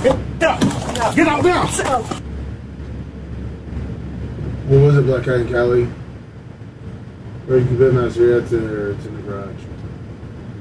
Get out now! What was it, Black Cat and Cali? Where you been, Master? It's in the garage.